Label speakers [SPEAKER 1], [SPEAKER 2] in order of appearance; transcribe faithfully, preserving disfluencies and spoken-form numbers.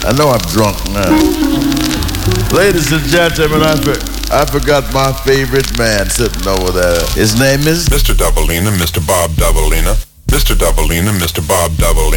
[SPEAKER 1] I know I'm drunk now. Ladies and gentlemen, I, for, I forgot my favorite man sitting over there. His name is
[SPEAKER 2] Mister Doubleina, Mister Bob Doubleina. Mister Doubleina, Mister Bob Doubleina.